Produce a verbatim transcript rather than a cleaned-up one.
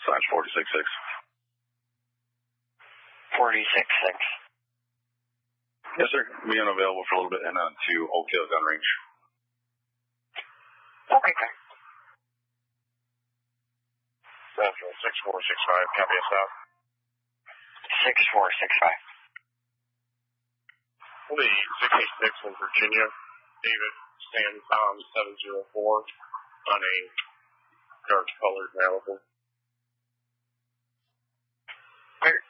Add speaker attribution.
Speaker 1: slash forty-six six.
Speaker 2: forty-six six.
Speaker 1: Yes, sir. Being available for a little bit and on to Oak Hill Gun Range.
Speaker 2: Okay, sir.
Speaker 3: Central six four six five, copy us out.
Speaker 2: six four six five.
Speaker 3: The sixty-six in Virginia, David Stan Tom seven zero four on a dark colored Malibu.
Speaker 2: Clear.